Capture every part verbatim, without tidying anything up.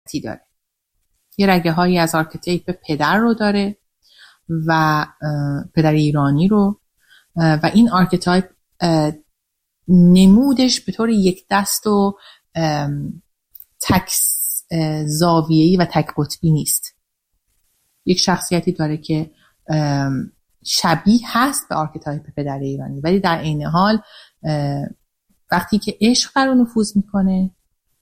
داره. یه رگه هایی از آرکتیپ پدر رو داره و پدر ایرانی رو، و این آرکتایپ نمودش به طور یک دست و تک زاویه‌ای و تک قطبی نیست. یک شخصیتی داره که شبیه هست به آرکتایپ پدر ایرانی، ولی در عین حال وقتی که عشق بر اون نفوذ میکنه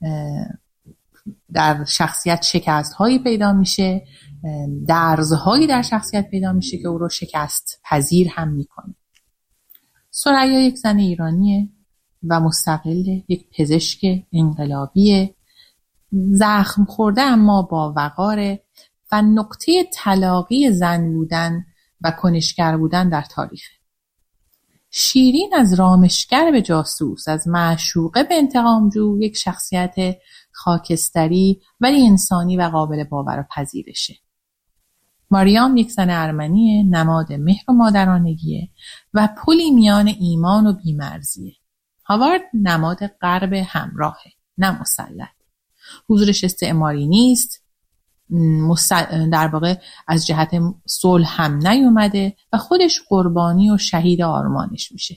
در شخصیت شکست هایی پیدا میشه، درزهایی در شخصیت پیدا میشه که او رو شکست پذیر هم میکنه. ثریا یک زن ایرانیه و مستقله، یک پزشک انقلابیه، زخم خورده اما با وقاره و نقطه تلاقی زن بودن و کنشگر بودن در تاریخ. شیرین از رامشگر به جاسوس، از معشوقه به انتقامجو، یک شخصیت خاکستری ولی انسانی و قابل باور و پذیرشه. ماریام یک زن ارمنیه، نماد مهر و مادرانگیه و پلی میان ایمان و بیمرزیه. هاوارد نماد غرب همراهه، نه مسلط. حضورش استعماری نیست، در واقع از جهت صلح هم نیومده و خودش قربانی و شهید آرمانش میشه.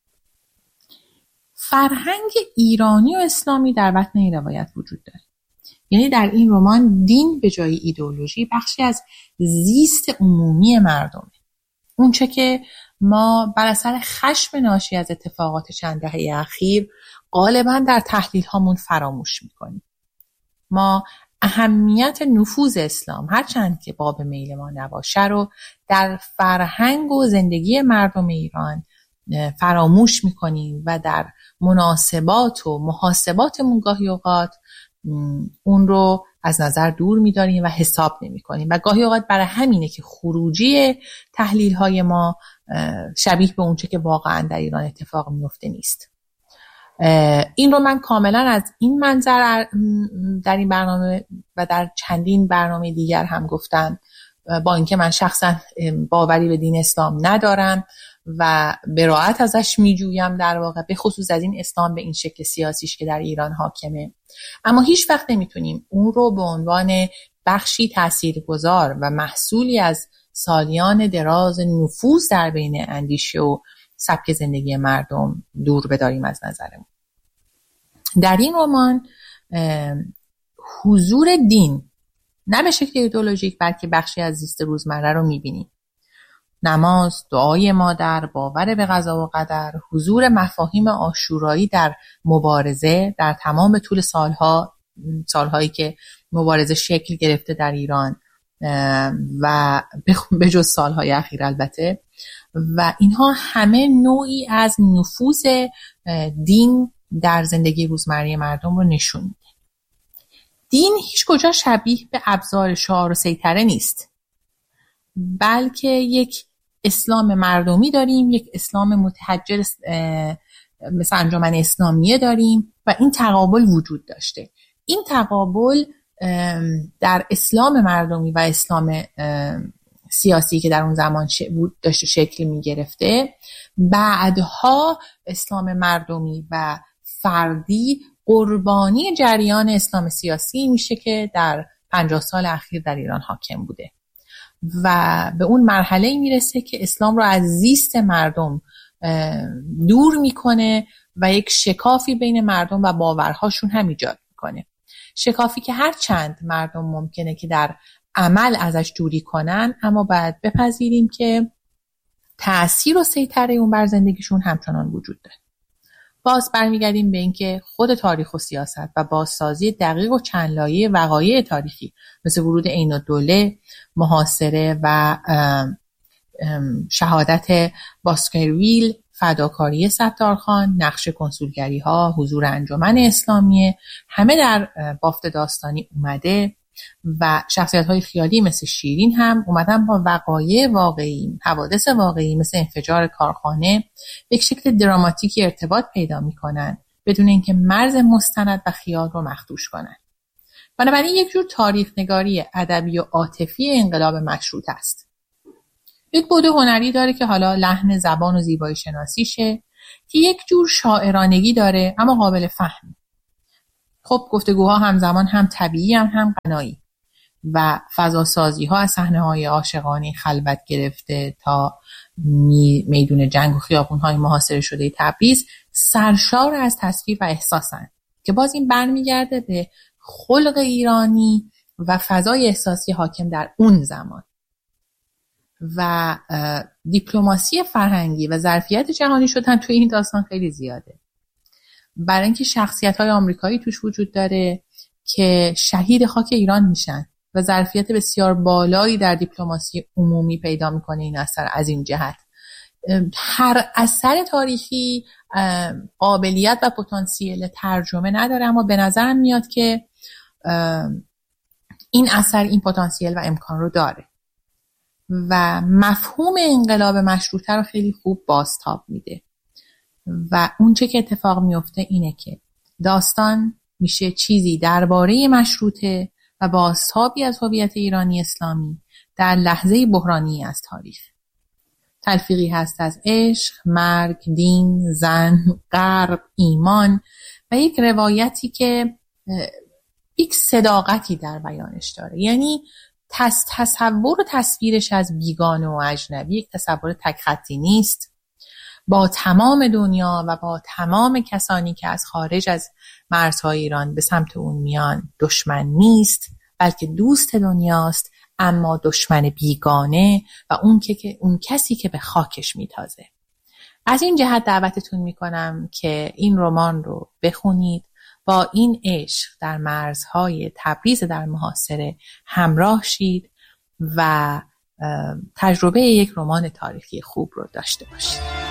فرهنگ ایرانی و اسلامی در متن این روایت وجود داره. یعنی در این رمان دین به جای ایدئولوژی بخشی از زیست عمومی مردمه. اونچه که ما بر اثر خشم ناشی از اتفاقات چند دهه اخیر غالبا در تحلیل هامون فراموش میکنیم. ما اهمیت نفوذ اسلام، هرچند که باب میل ما نباشه، رو در فرهنگ و زندگی مردم ایران فراموش میکنیم و در مناسبات و محاسباتمون گاهی اوقات اون رو از نظر دور می‌داریم و حساب نمی‌کنیم و گاهی اوقات برای همینه که خروجی تحلیل‌های ما شبیه به اونچه که واقعا در ایران اتفاق میفته نیست. این رو من کاملا از این منظر در این برنامه و در چندین برنامه دیگر هم گفتم، با اینکه من شخصا باوری به دین اسلام ندارم و براءت ازش میجویم، در واقع به خصوص از این اسلام به این شکل سیاسیش که در ایران حاکمه، اما هیچ وقت نمیتونیم اون رو به عنوان بخشی تاثیرگذار و محصولی از سالیان دراز نفوذ در بین اندیشه و سبک زندگی مردم دور بداریم از نظرمون. در این رمان حضور دین نه به شکل ایدئولوژیک بلکه بخشی از زیست روزمره رو میبینیم. نماز، دعای مادر، باور به قضا و قدر، حضور مفاهیم عاشورایی در مبارزه در تمام طول سالها سالهایی که مبارزه شکل گرفته در ایران و به جز سالهای اخیر البته، و اینها همه نوعی از نفوذ دین در زندگی روزمره مردم رو نشون میده. دین هیچ کجا شبیه به ابزار شعار و سیطره نیست، بلکه یک اسلام مردمی داریم، یک اسلام متحجر مثل انجمن اسلامیه داریم و این تقابل وجود داشته. این تقابل در اسلام مردمی و اسلام سیاسی که در اون زمان داشته شکل می گرفته، بعدها اسلام مردمی و فردی قربانی جریان اسلام سیاسی میشه که در پنجاه سال اخیر در ایران حاکم بوده و به اون مرحله میرسه که اسلام رو از زیست مردم دور میکنه و یک شکافی بین مردم و باورهاشون هم ایجاد میکنه. شکافی که هر چند مردم ممکنه که در عمل ازش دوری کنن، اما باید بپذیریم که تأثیر و سیطره اون بر زندگیشون همچنان وجود داره. باز برمیگردیم به اینکه خود تاریخ و سیاست و بازسازی دقیق و چند لایه وقایع تاریخی مثل ورود عین الدوله، محاصره و شهادت باسکرویل، فداکاری ستارخان، نقش کنسولگری ها، حضور انجمن اسلامیه، همه در بافت داستانی اومده و شخصیت های خیالی مثل شیرین هم اومدن با وقایع واقعی، حوادث واقعی مثل انفجار کارخانه یک شکل دراماتیکی ارتباط پیدا میکنن بدون اینکه مرز مستند و خیال رو مخدوش کنن. بنابراین یک جور تاریخ نگاری ادبی و عاطفی انقلاب مشروط است. یک بعد هنری داره که حالا لحن، زبان و زیبایی شناسیشه، که یک جور شاعرانگی داره اما قابل فهم. خب گفتگوها همزمان هم طبیعی هم هم غنایی و فضاسازی ها از صحنه های عاشقانه خلوت گرفته تا میدون جنگ و خیابون های محاصره شده تبریز سرشار از تصویر و احساسن که باز این برمیگرده به خلق ایرانی و فضای احساسی حاکم در اون زمان و دیپلماسی فرهنگی و ظرفیت جهانی شدن توی این داستان خیلی زیاده، برای اینکه شخصیت‌های آمریکایی توش وجود داره که شهید خاک ایران میشن و ظرفیت بسیار بالایی در دیپلماسی عمومی پیدا میکنه این اثر. از این جهت هر اثر تاریخی قابلیت و پتانسیل ترجمه نداره، اما به نظرم میاد که این اثر این پتانسیل و امکان رو داره و مفهوم انقلاب مشروطه رو خیلی خوب بازتاب میده و اون چه که اتفاق میفته اینه که داستان میشه چیزی درباره مشروطه و بازتابی از هویت ایرانی اسلامی در لحظه بحرانی از تاریخ. تلفیقی هست از عشق، مرگ، دین، زن، غرب، ایمان و یک روایتی که یک صداقتی در بیانش داره. یعنی تص تصور و تصویرش از بیگانه و اجنبی یک تصور تک خطی نیست، با تمام دنیا و با تمام کسانی که از خارج از مرزهای ایران به سمت اون میان دشمن نیست، بلکه دوست دنیاست، اما دشمن بیگانه و اون که اون کسی که به خاکش میتازه. از این جهت دعوتتون میکنم که این رمان رو بخونید، با این عشق در مرزهای تبریز در محاصره همراه شید و تجربه یک رمان تاریخی خوب رو داشته باشید.